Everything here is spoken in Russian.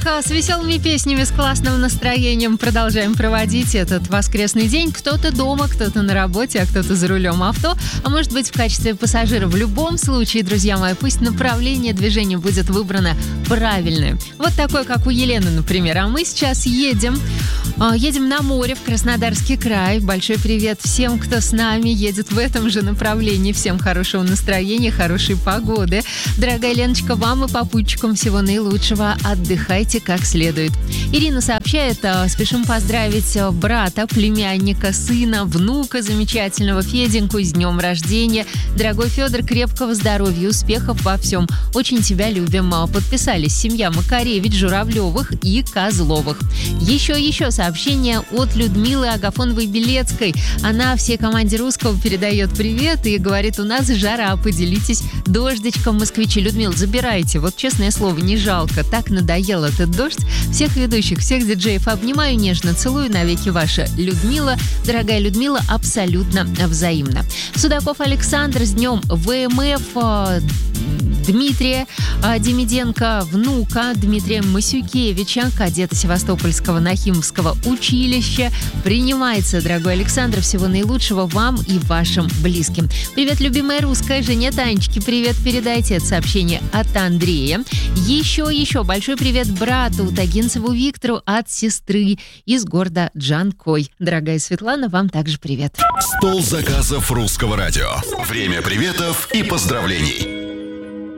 с веселыми песнями, с классным настроением продолжаем проводить этот воскресный день. Кто-то дома, кто-то на работе, а кто-то за рулем авто, а может быть в качестве пассажира. В любом случае, друзья мои, пусть направление движения будет выбрано правильное. Вот такое, как у Елены, например. А мы сейчас едем на море в Краснодарский край. Большой привет всем, кто с нами едет в этом же направлении. Всем хорошего настроения, хорошей погоды. Дорогая Леночка, вам и попутчикам всего наилучшего. Отдыхайте как следует. Ирина сообщает, спешим поздравить брата, племянника, сына, внука замечательного Феденьку с днем рождения. Дорогой Федор, крепкого здоровья, успехов во всем. Очень тебя любим. Подписались семья Макаревич, Журавлевых и Козловых. Еще сообщение от Людмилы Агафоновой-Белецкой. Она всей команде Русского передает привет и говорит, у нас жара, поделитесь дождичком, москвичи. Людмила, забирайте, вот честное слово, не жалко, так надоел этот дождь. Всех ведущих, всех диджеев обнимаю, нежно целую, навеки ваша Людмила. Дорогая Людмила, абсолютно взаимно. Судаков Александр, с днем ВМФ, Дмитрия Демиденко, внука Дмитрия Масюкевича, кадета Севастопольского Нахимовского училища. Принимается, дорогой Александр, всего наилучшего вам и вашим близким. Привет, любимая русская, жене Танечки, привет передайте. Это сообщение от Андрея. Еще большой привет брату Тагинцеву Виктору от сестры из города Джанкой. Дорогая Светлана, вам также привет. Стол заказов Русского радио. Время приветов и поздравлений.